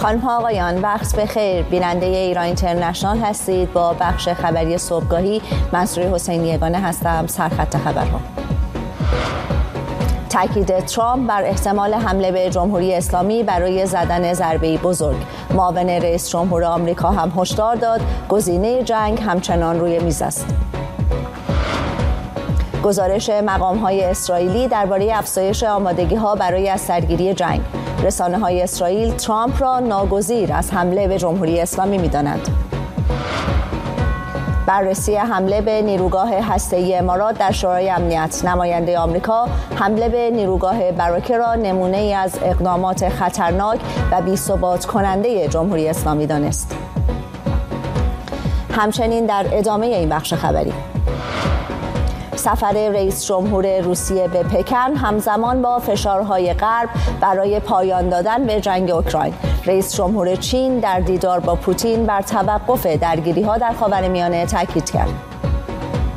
خانم‌ها آقایان، وقت بخیر. بیننده ایران اینترنشنال هستید. با بخش خبری صبحگاهی منصوره حسینی یگانه هستم. سرخط خبرها: تاکید ترامپ بر احتمال حمله به جمهوری اسلامی برای زدن ضربه‌ای بزرگ. معاون رئیس جمهور آمریکا هم هشدار داد گزینه جنگ همچنان روی میز است. گزارش مقام‌های اسرائیلی درباره افزایش آمادگی‌ها برای از سرگیری جنگ. رسانه‌های اسرائیل ترامپ را ناگزیر از حمله به جمهوری اسلامی می‌دانند. بررسی حمله به نیروگاه هسته‌ای امارات در شورای امنیت. نماینده آمریکا حمله به نیروگاه براکه را نمونه‌ای از اقدامات خطرناک و بی‌ثبات کننده جمهوری اسلامی دانست. همچنین در ادامه این بخش خبری: سفر رئیس جمهور روسیه به پکن همزمان با فشارهای غرب برای پایان دادن به جنگ اوکراین. رئیس جمهور چین در دیدار با پوتین بر توقف درگیری‌ها در خاورمیانه تاکید کرد.